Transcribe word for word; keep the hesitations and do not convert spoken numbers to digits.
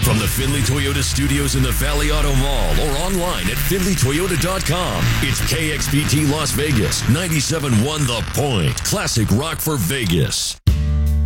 From the Findlay Toyota studios in the Valley Auto Mall or online at Findlay Toyota dot com, it's K X P T Las Vegas, ninety-seven point one The Point. Classic rock for Vegas.